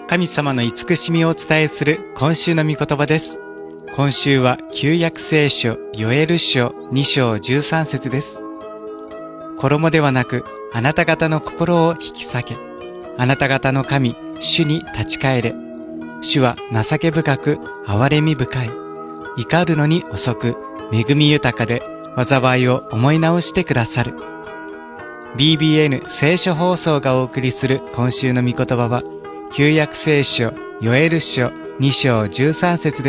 神様の慈しみをお伝えする今週の御言葉です。今週は旧約聖書ヨエル書2章13節です。衣ではなくあなた方の心を引き裂け、あなた方の神主に立ち返れ。主は情け深く憐れみ深い、怒るのに遅く恵み豊かで災いを思い直してくださる。 BBN 聖書放送がお送りする今週の御言葉は旧約聖書ヨエル書2章13節です。